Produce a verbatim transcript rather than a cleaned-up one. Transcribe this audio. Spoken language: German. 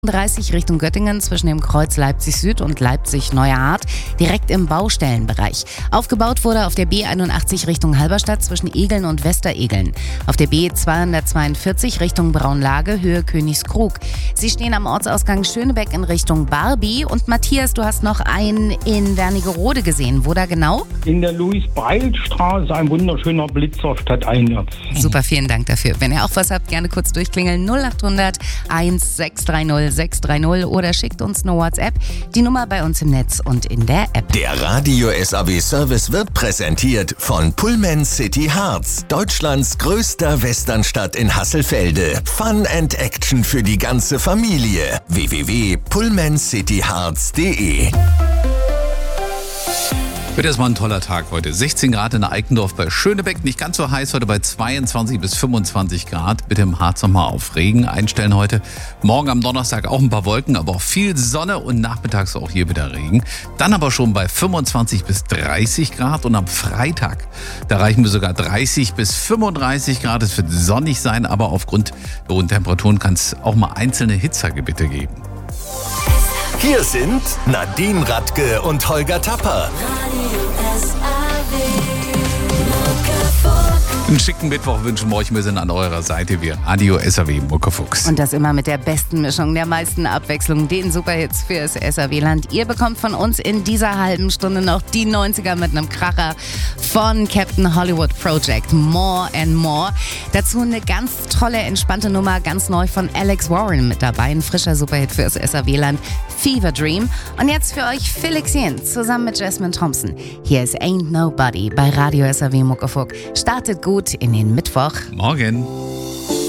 dreißig Richtung Göttingen zwischen dem Kreuz Leipzig Süd und Leipzig Neuerhardt, direkt im Baustellenbereich. Aufgebaut wurde auf der B einundachtzig Richtung Halberstadt zwischen Egeln und Westeregeln. Auf der B zweihundertzweiundvierzig Richtung Braunlage, Höhe Königskrug. Sie stehen am Ortsausgang Schönebeck in Richtung Barbie. Und Matthias, du hast noch einen in Wernigerode gesehen. Wo da genau? In der Louis-Breil-Straße, ein wunderschöner Blitzer stadteinwärts. Super, vielen Dank dafür. Wenn ihr auch was habt, gerne kurz durchklingeln. null achthundert eins sechs drei null sechs drei null oder schickt uns eine WhatsApp. Die Nummer bei uns im Netz und in der App. Der Radio S A W Service wird präsentiert von Pullman City Harz, Deutschlands größter Westernstadt in Hasselfelde. Fun and Action für die ganze Familie. w w w punkt pullman city harz punkt d e Wird erstmal ein toller Tag heute. sechzehn Grad in Eikendorf bei Schönebeck. Nicht ganz so heiß heute bei zweiundzwanzig bis fünfundzwanzig Grad. Bitte im Harz nochmal auf Regen einstellen heute. Morgen am Donnerstag auch ein paar Wolken, aber auch viel Sonne und nachmittags auch hier wieder Regen. Dann aber schon bei fünfundzwanzig bis dreißig Grad und am Freitag, da erreichen wir sogar dreißig bis fünfunddreißig Grad. Es wird sonnig sein, aber aufgrund der hohen Temperaturen kann es auch mal einzelne Hitzegebiete geben. Hier sind Nadine Radke und Holger Tapper. Einen schicken Mittwoch wünschen wir euch. Wir sind an eurer Seite. Wir Radio S A W Muckefuchs. Und das immer mit der besten Mischung, der meisten Abwechslung, den Superhits fürs S A W-Land. Ihr bekommt von uns in dieser halben Stunde noch die neunziger mit einem Kracher von Captain Hollywood Project. More and More. Dazu eine ganz tolle, entspannte Nummer, ganz neu von Alex Warren mit dabei. Ein frischer Superhit fürs S A W-Land. Fever Dream. Und jetzt für euch Felix Jens zusammen mit Jasmine Thompson. Hier ist Ain't Nobody bei Radio S A W Muckefuck. Startet gut in den Mittwoch. Morgen.